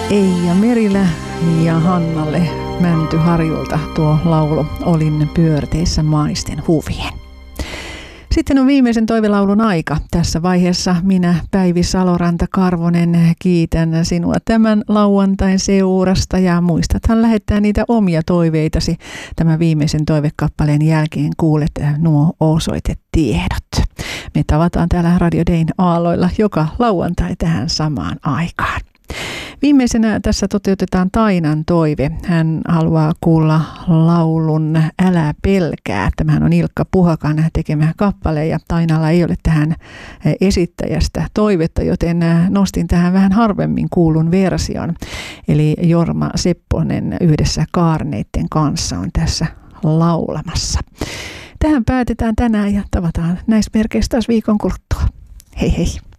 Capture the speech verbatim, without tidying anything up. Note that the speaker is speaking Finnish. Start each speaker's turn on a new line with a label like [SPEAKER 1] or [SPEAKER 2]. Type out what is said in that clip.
[SPEAKER 1] Eija Merilä ja Hannalle Mäntyharjulta tuo laulu Olin pyörteissä maisten huvien. Sitten on viimeisen toivelaulun aika. Tässä vaiheessa minä, Päivi Saloranta-Karvonen, kiitän sinua tämän lauantain seurasta ja muistathan lähettää niitä omia toiveitasi. Tämän viimeisen toivekappaleen jälkeen kuulet nuo osoitetiedot. Me tavataan täällä Radio Dayn aalloilla joka lauantai tähän samaan aikaan. Viimeisenä tässä toteutetaan Tainan toive. Hän haluaa kuulla laulun Älä pelkää. Tämähän on Ilkka Puhakan tekemä kappale ja Tainalla ei ole tähän esittäjästä toivetta, joten nostin tähän vähän harvemmin kuulun version. Eli Jorma Sepponen yhdessä Kaarneitten kanssa on tässä laulamassa. Tähän päätetään tänään ja tavataan näissä merkeissä taas viikon kuluttua. Hei hei!